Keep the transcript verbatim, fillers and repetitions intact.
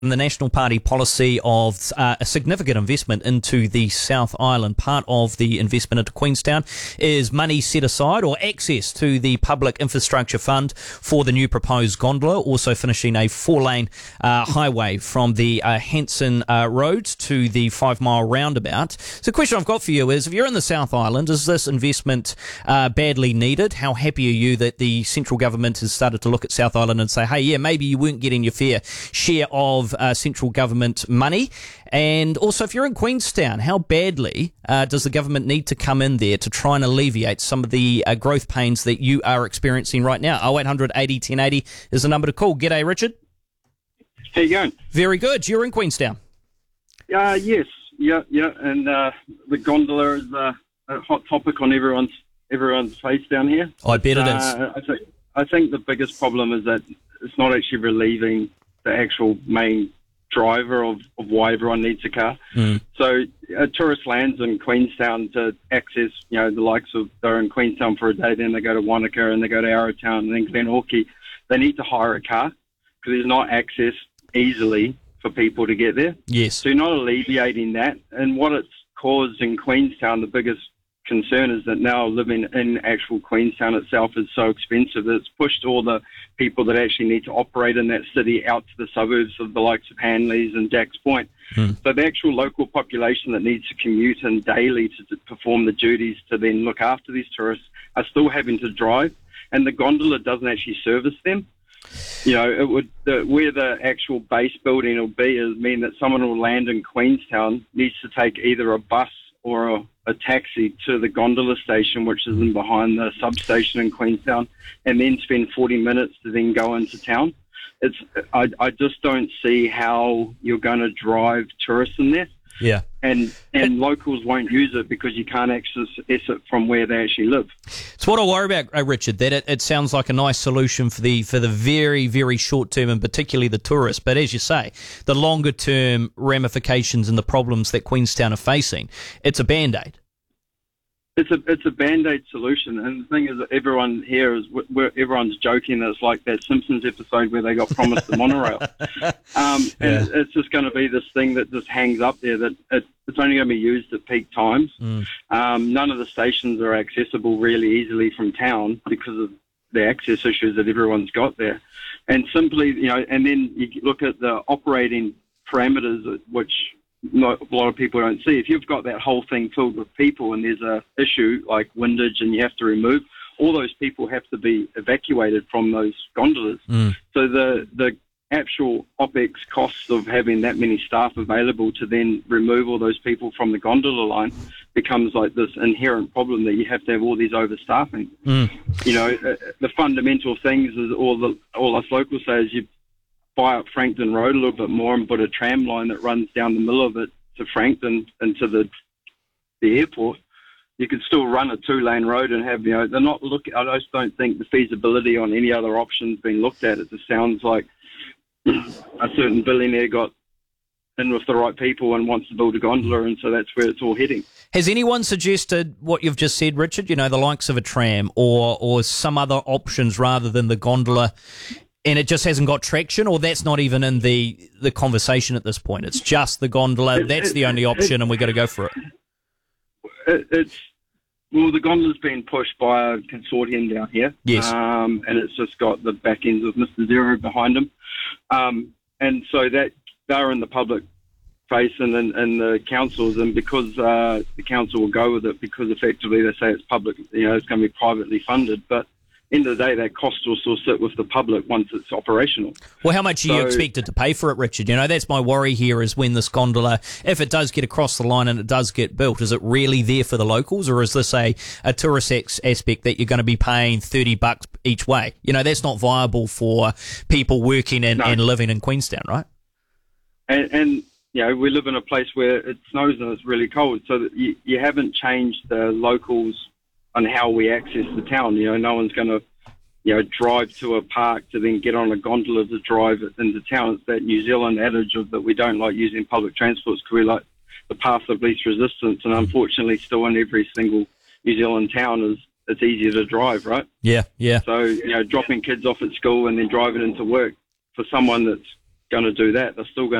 The National Party policy of uh, a significant investment into the South Island. Part of the investment into Queenstown is money set aside or access to the Public Infrastructure Fund for the new proposed gondola, also finishing a four-lane uh, highway from the uh, Hanson uh, Road to the five-mile roundabout. So the question I've got for you is, if you're in the South Island, is this investment uh, badly needed? How happy are you that the central government has started to look at South Island and say, hey, yeah, maybe you weren't getting your fair share of Uh, central government money? And also, if you're in Queenstown, how badly uh, does the government need to come in there to try and alleviate some of the uh, growth pains that you are experiencing right now? oh eight hundred eighty ten eighty is the number to call. G'day, Richard. How you going? Very good. You're in Queenstown. Uh, yes, yeah, yeah, and uh, the gondola is uh, a hot topic on everyone's everyone's face down here. I bet it uh, is. I think I think the biggest problem is that it's not actually relieving the actual main driver of, of why everyone needs a car. Mm. So uh, tourist lands in Queenstown to access, you know, the likes of, they're in Queenstown for a day, then they go to Wanaka and they go to Arrowtown and then Glen Orchy. They need to hire a car because there's not access easily for people to get there. Yes. So you're not alleviating that. And what it's caused in Queenstown, the biggest concern is that now living in actual Queenstown itself is so expensive that it's pushed all the people that actually need to operate in that city out to the suburbs of the likes of Hanleys and Dacks Point. Hmm. So the actual local population that needs to commute in daily to, to perform the duties to then look after these tourists are still having to drive, and the gondola doesn't actually service them. You know, it would the, where the actual base building will be is mean that someone will land in Queenstown needs to take either a bus or a, a taxi to the gondola station, which is in behind the substation in Queenstown, and then spend forty minutes to then go into town. It's I, I just don't see how you're going to drive tourists in there. Yeah. And and locals won't use it because you can't access it from where they actually live. It's what I worry about, uh, Richard, that it, it sounds like a nice solution for the for the very, very short term and particularly the tourists. But as you say, the longer term ramifications and the problems that Queenstown are facing, it's a Band-Aid. It's a it's a Band-Aid solution, and the thing is that everyone here is we're, everyone's joking that it's like that Simpsons episode where they got promised the monorail, um, and yeah. It's just going to be this thing that just hangs up there that it, it's only going to be used at peak times. Mm. Um, none of the stations are accessible really easily from town because of the access issues that everyone's got there, and simply you know, and then you look at the operating parameters which. Not, a lot of people don't see. If you've got that whole thing filled with people and there's a issue like windage and you have to remove, all those people have to be evacuated from those gondolas. Mm. So the the actual OPEX costs of having that many staff available to then remove all those people from the gondola line becomes like this inherent problem that you have to have all these overstaffing. Mm. You know, uh, the fundamental things is all the all us locals say is you buy up Frankton Road a little bit more and put a tram line that runs down the middle of it to Frankton and to the the airport. You could still run a two-lane road and have, you know, they're not looking, I just don't think the feasibility on any other options being looked at. It just sounds like a certain billionaire got in with the right people and wants to build a gondola, and so that's where it's all heading. Has anyone suggested what you've just said, Richard, you know, the likes of a tram or or some other options rather than the gondola, and it just hasn't got traction, or that's not even in the, the conversation at this point? It's just the gondola, it, that's it, the only option, it, and we've got to go for it. it. It's, well, the gondola's been pushed by a consortium down here. Yes. Um, and it's just got the back ends of Mister Zero behind them. Um, and so that they're in the public face and, and, and the councils, and because uh, the council will go with it because effectively they say it's public, you know, it's going to be privately funded. But end of the day, that cost will still sit with the public once it's operational. Well, how much are so, you expected to pay for it, Richard? You know, that's my worry here is when this gondola, if it does get across the line and it does get built, is it really there for the locals, or is this a, a tourist ex- aspect that you're going to be paying thirty bucks each way? You know, that's not viable for people working and, no. and living in Queenstown, right? And, and, you know, we live in a place where it snows and it's really cold, so that you, you haven't changed the locals on how we access the town. You know, no one's going to, you know, drive to a park to then get on a gondola to drive it into town. It's that New Zealand adage of that we don't like using public transports because we like the path of least resistance. And unfortunately, still in every single New Zealand town is it's easier to drive, right? Yeah, yeah. So, you know, dropping kids off at school and then driving into work for someone that's going to do that. They're still going